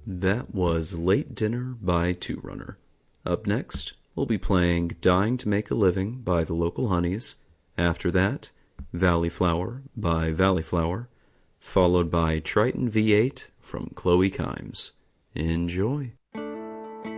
That was Late Dinner by Two Runner. Up next, we'll be playing Dying to Make a Living by the Local Honeys. After that, Valley Flower by Valley Flower, followed by Triton V8 from Chloe Kimes. Enjoy.